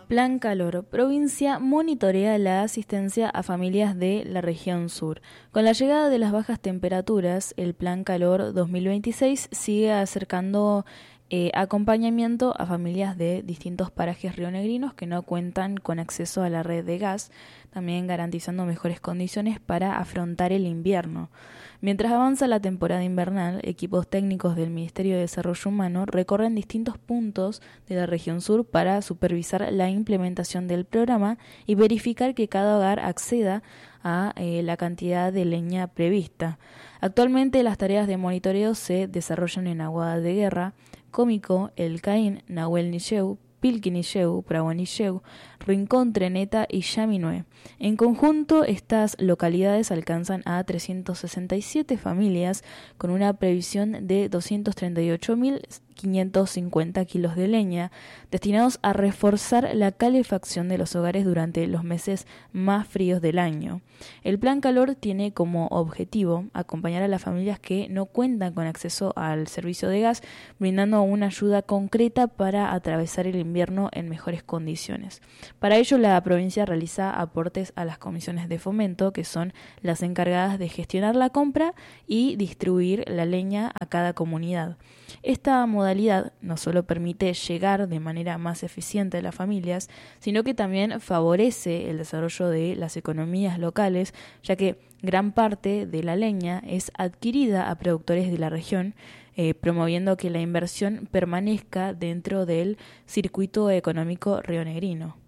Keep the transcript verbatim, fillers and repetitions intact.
Plan Calor. Provincia monitorea la asistencia a familias de la región sur. Con la llegada de las bajas temperaturas, el Plan Calor dos mil veintiséis sigue acercando eh, acompañamiento a familias de distintos parajes rionegrinos que no cuentan con acceso a la red de gas, también garantizando mejores condiciones para afrontar el invierno. Mientras avanza la temporada invernal, equipos técnicos del Ministerio de Desarrollo Humano recorren distintos puntos de la región sur para supervisar la implementación del programa y verificar que cada hogar acceda a eh, la cantidad de leña prevista. Actualmente las tareas de monitoreo se desarrollan en Aguada de Guerra, Cómico, El Caín, Nahuel Nilleu, Pilquinilleu, Prahuanilleu, Rincón, Treneta y Yaminué. En conjunto, estas localidades alcanzan a trescientas sesenta y siete familias con una previsión de doscientos treinta y ocho mil quinientos cincuenta kilos de leña, destinados a reforzar la calefacción de los hogares durante los meses más fríos del año. El Plan Calor tiene como objetivo acompañar a las familias que no cuentan con acceso al servicio de gas, brindando una ayuda concreta para atravesar el invierno en mejores condiciones. Para ello, la provincia realiza aportes a las comisiones de fomento, que son las encargadas de gestionar la compra y distribuir la leña a cada comunidad. Esta modalidad no solo permite llegar de manera más eficiente a las familias, sino que también favorece el desarrollo de las economías locales, ya que gran parte de la leña es adquirida a productores de la región, eh, promoviendo que la inversión permanezca dentro del circuito económico rionegrino.